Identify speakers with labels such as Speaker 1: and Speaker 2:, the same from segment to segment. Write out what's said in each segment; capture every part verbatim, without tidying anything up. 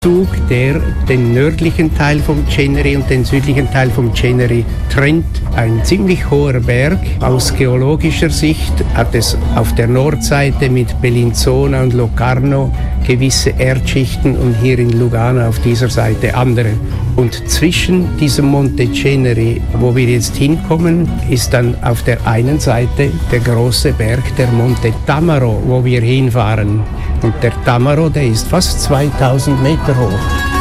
Speaker 1: Zug, der den nördlichen Teil vom Ceneri und den südlichen Teil vom Ceneri trennt. Ein ziemlich hoher Berg. Aus geologischer Sicht hat es auf der Nordseite mit Bellinzona und Locarno gewisse Erdschichten und hier in Lugano auf dieser Seite andere. Und zwischen diesem Monte Ceneri, wo wir jetzt hinkommen, ist dann auf der einen Seite der große Berg, der Monte Tamaro, wo wir hinfahren. Und der Tamaro, der ist fast zweitausend Meter hoch.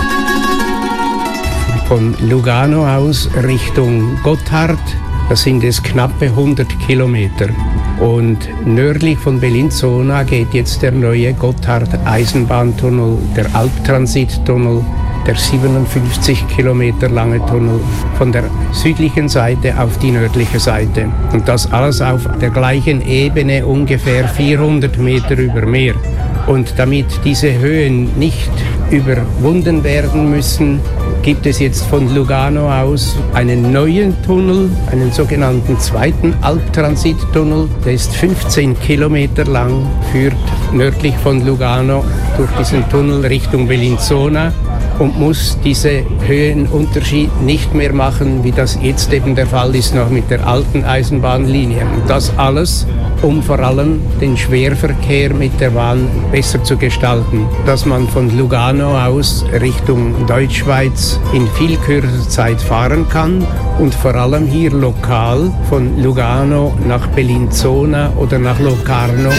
Speaker 1: Von Lugano aus Richtung Gotthard, das sind es knappe hundert Kilometer. Und nördlich von Bellinzona geht jetzt der neue Gotthard-Eisenbahntunnel, der Alptransittunnel, der siebenundfünfzig Kilometer lange Tunnel von der südlichen Seite auf die nördliche Seite. Und das alles auf der gleichen Ebene, ungefähr vierhundert Meter über Meer. Und damit diese Höhen nicht überwunden werden müssen, gibt es jetzt von Lugano aus einen neuen Tunnel, einen sogenannten zweiten Alptransittunnel. Der ist fünfzehn Kilometer lang, führt nördlich von Lugano durch diesen Tunnel Richtung Bellinzona und muss diese Höhenunterschied nicht mehr machen, wie das jetzt eben der Fall ist, noch mit der alten Eisenbahnlinie. Und das alles, um vor allem den Schwerverkehr mit der Bahn besser zu gestalten, dass man von Lugano aus Richtung Deutschschweiz in viel kürzer Zeit fahren kann und vor allem hier lokal von Lugano nach Bellinzona oder nach Locarno